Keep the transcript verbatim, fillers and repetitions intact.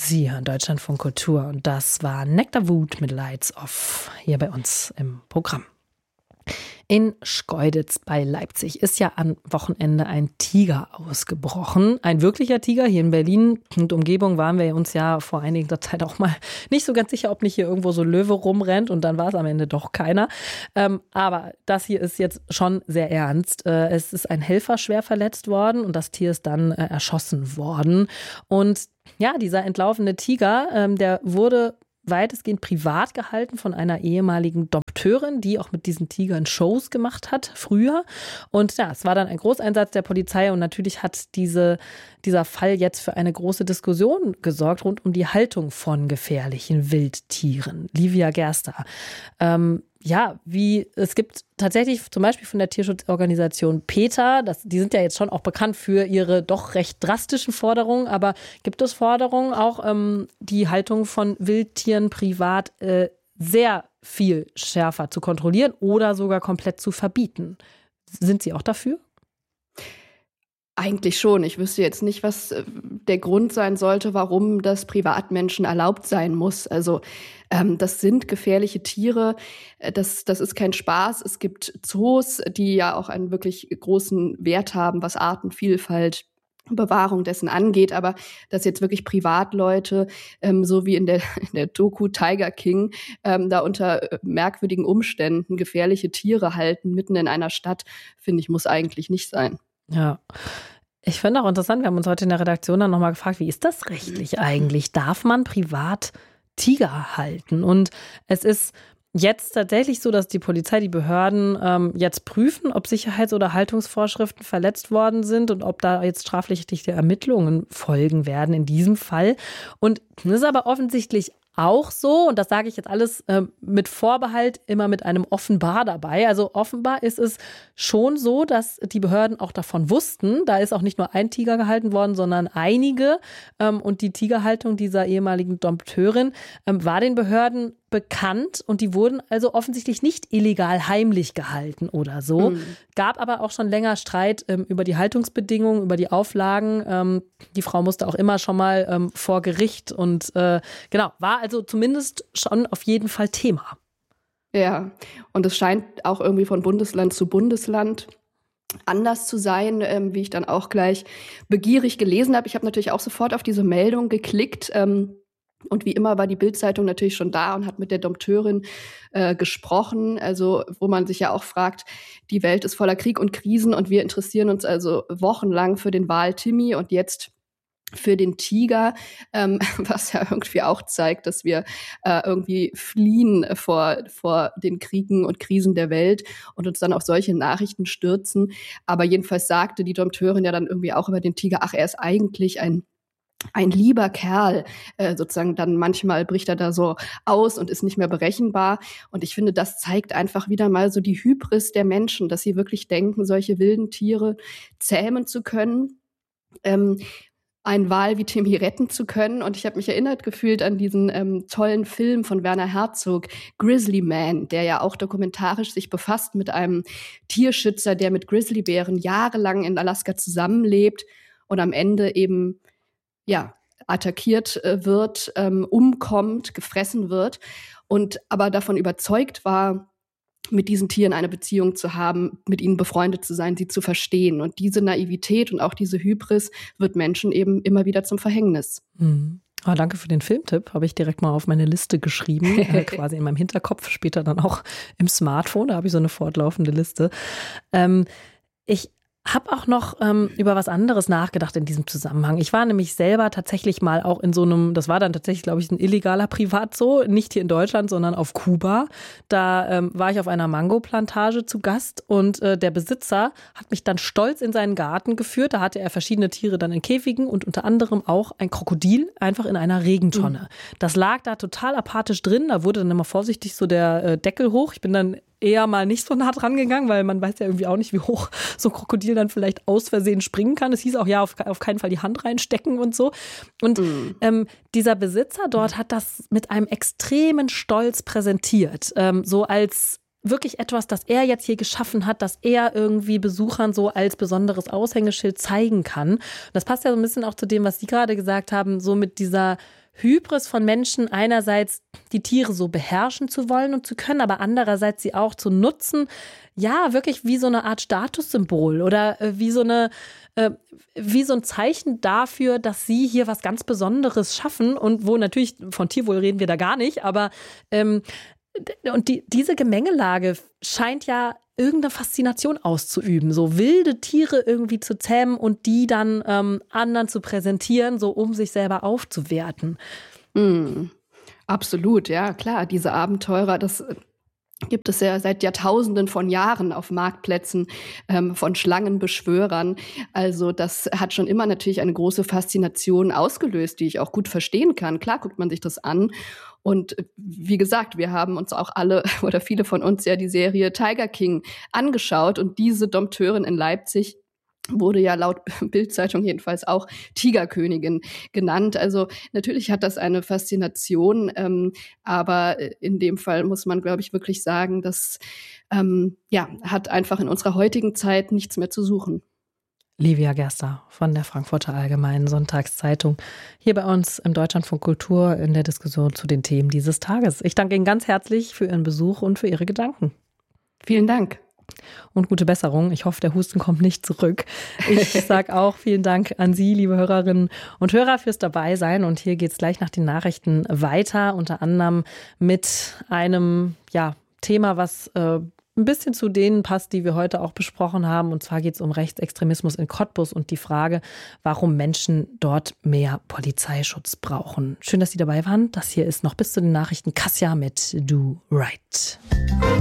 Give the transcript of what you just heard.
Sie hören Deutschlandfunk Kultur und das war Nektarwut mit Lights Off hier bei uns im Programm. In Schkeuditz bei Leipzig ist ja am Wochenende ein Tiger ausgebrochen. Ein wirklicher Tiger. Hier in Berlin und Umgebung waren wir uns ja vor einiger Zeit auch mal nicht so ganz sicher, ob nicht hier irgendwo so ein Löwe rumrennt und dann war es am Ende doch keiner. Ähm, aber das hier ist jetzt schon sehr ernst. Äh, es ist ein Helfer schwer verletzt worden und das Tier ist dann äh, erschossen worden. Und ja, dieser entlaufene Tiger, ähm, der wurde weitestgehend privat gehalten von einer ehemaligen Dompteurin, die auch mit diesen Tigern Shows gemacht hat früher. Und ja, es war dann ein Großeinsatz der Polizei und natürlich hat diese, dieser Fall jetzt für eine große Diskussion gesorgt rund um die Haltung von gefährlichen Wildtieren. Livia Gerster, ähm, ja, wie es gibt tatsächlich zum Beispiel von der Tierschutzorganisation PETA, das, die sind ja jetzt schon auch bekannt für ihre doch recht drastischen Forderungen, aber gibt es Forderungen auch, ähm, die Haltung von Wildtieren privat äh, sehr viel schärfer zu kontrollieren oder sogar komplett zu verbieten? Sind Sie auch dafür? Eigentlich schon. Ich wüsste jetzt nicht, was der Grund sein sollte, warum das Privatmenschen erlaubt sein muss. Also ähm, das sind gefährliche Tiere. Das, das ist kein Spaß. Es gibt Zoos, die ja auch einen wirklich großen Wert haben, was Artenvielfalt, Bewahrung dessen angeht, aber dass jetzt wirklich Privatleute, ähm, so wie in der, in der Doku Tiger King, ähm, da unter äh, merkwürdigen Umständen gefährliche Tiere halten, mitten in einer Stadt, finde ich, muss eigentlich nicht sein. Ja, ich finde auch interessant, wir haben uns heute in der Redaktion dann nochmal gefragt, wie ist das rechtlich eigentlich? Darf man privat Tiger halten? Und es ist jetzt tatsächlich so, dass die Polizei, die Behörden ähm, jetzt prüfen, ob Sicherheits- oder Haltungsvorschriften verletzt worden sind und ob da jetzt strafrechtliche Ermittlungen folgen werden in diesem Fall. Und es ist aber offensichtlich auch so, und das sage ich jetzt alles äh, mit Vorbehalt, immer mit einem offenbar dabei. Also offenbar ist es schon so, dass die Behörden auch davon wussten. Da ist auch nicht nur ein Tiger gehalten worden, sondern einige. Ähm, und die Tigerhaltung dieser ehemaligen Dompteurin ähm, war den Behörden bekannt und die wurden also offensichtlich nicht illegal heimlich gehalten oder so. Mhm. Gab aber auch schon länger Streit ähm, über die Haltungsbedingungen, über die Auflagen. Ähm, die Frau musste auch immer schon mal ähm, vor Gericht und äh, genau, war also zumindest schon auf jeden Fall Thema. Ja, und es scheint auch irgendwie von Bundesland zu Bundesland anders zu sein, ähm, wie ich dann auch gleich begierig gelesen habe. Ich habe natürlich auch sofort auf diese Meldung geklickt, ähm, und wie immer war die Bild-Zeitung natürlich schon da und hat mit der Dompteurin äh, gesprochen, also wo man sich ja auch fragt, die Welt ist voller Krieg und Krisen und wir interessieren uns also wochenlang für den Wal Timmy und jetzt für den Tiger, ähm, was ja irgendwie auch zeigt, dass wir äh, irgendwie fliehen vor, vor den Kriegen und Krisen der Welt und uns dann auf solche Nachrichten stürzen. Aber jedenfalls sagte die Dompteurin ja dann irgendwie auch über den Tiger, ach, er ist eigentlich ein ein lieber Kerl, äh, sozusagen dann manchmal bricht er da so aus und ist nicht mehr berechenbar. Und ich finde, das zeigt einfach wieder mal so die Hybris der Menschen, dass sie wirklich denken, solche wilden Tiere zähmen zu können, ähm, einen Wal wie Timmy retten zu können. Und ich habe mich erinnert gefühlt an diesen ähm, tollen Film von Werner Herzog, Grizzly Man, der ja auch dokumentarisch sich befasst mit einem Tierschützer, der mit Grizzlybären jahrelang in Alaska zusammenlebt und am Ende eben ja, attackiert äh, wird, ähm, umkommt, gefressen wird und aber davon überzeugt war, mit diesen Tieren eine Beziehung zu haben, mit ihnen befreundet zu sein, sie zu verstehen. Und diese Naivität und auch diese Hybris wird Menschen eben immer wieder zum Verhängnis. Mhm. Ah, danke für den Filmtipp, habe ich direkt mal auf meine Liste geschrieben, äh, quasi in meinem Hinterkopf, später dann auch im Smartphone, da habe ich so eine fortlaufende Liste. Ähm, ich Hab auch noch ähm, über was anderes nachgedacht in diesem Zusammenhang. Ich war nämlich selber tatsächlich mal auch in so einem, das war dann tatsächlich, glaube ich, ein illegaler Privatzoo, nicht hier in Deutschland, sondern auf Kuba. Da ähm, war ich auf einer Mangoplantage zu Gast und äh, der Besitzer hat mich dann stolz in seinen Garten geführt. Da hatte er verschiedene Tiere dann in Käfigen und unter anderem auch ein Krokodil einfach in einer Regentonne. Mhm. Das lag da total apathisch drin. Da wurde dann immer vorsichtig so der äh, Deckel hoch. Ich bin dann eher mal nicht so nah dran gegangen, weil man weiß ja irgendwie auch nicht, wie hoch so ein Krokodil dann vielleicht aus Versehen springen kann. Es hieß auch, ja, auf, auf keinen Fall die Hand reinstecken und so. Und mm. ähm, dieser Besitzer dort hat das mit einem extremen Stolz präsentiert. Ähm, so als wirklich etwas, das er jetzt hier geschaffen hat, das er irgendwie Besuchern so als besonderes Aushängeschild zeigen kann. Und das passt ja so ein bisschen auch zu dem, was Sie gerade gesagt haben, so mit dieser Hybris von Menschen, einerseits die Tiere so beherrschen zu wollen und zu können, aber andererseits sie auch zu nutzen, ja, wirklich wie so eine Art Statussymbol oder äh, wie so eine äh, wie so ein Zeichen dafür, dass sie hier was ganz Besonderes schaffen und wo natürlich von Tierwohl reden wir da gar nicht, aber ähm, und die, diese Gemengelage scheint ja irgendeine Faszination auszuüben, so wilde Tiere irgendwie zu zähmen und die dann ähm, anderen zu präsentieren, so um sich selber aufzuwerten. Mm, absolut, ja, klar. Diese Abenteurer, das gibt es ja seit Jahrtausenden von Jahren auf Marktplätzen ähm, von Schlangenbeschwörern. Also das hat schon immer natürlich eine große Faszination ausgelöst, die ich auch gut verstehen kann. Klar guckt man sich das an. Und wie gesagt, wir haben uns auch alle oder viele von uns ja die Serie Tiger King angeschaut. Und diese Dompteurin in Leipzig wurde ja laut Bild-Zeitung jedenfalls auch Tigerkönigin genannt. Also natürlich hat das eine Faszination, ähm, aber in dem Fall muss man, glaube ich, wirklich sagen, das ähm, ja, hat einfach in unserer heutigen Zeit nichts mehr zu suchen. Livia Gerster von der Frankfurter Allgemeinen Sonntagszeitung hier bei uns im Deutschlandfunk Kultur in der Diskussion zu den Themen dieses Tages. Ich danke Ihnen ganz herzlich für Ihren Besuch und für Ihre Gedanken. Vielen Dank. Und gute Besserung. Ich hoffe, der Husten kommt nicht zurück. Ich sage auch vielen Dank an Sie, liebe Hörerinnen und Hörer, fürs Dabeisein. Und hier geht es gleich nach den Nachrichten weiter, unter anderem mit einem ja, Thema, was äh, ein bisschen zu denen passt, die wir heute auch besprochen haben. Und zwar geht es um Rechtsextremismus in Cottbus und die Frage, warum Menschen dort mehr Polizeischutz brauchen. Schön, dass Sie dabei waren. Das hier ist noch bis zu den Nachrichten Kassia mit Do Right.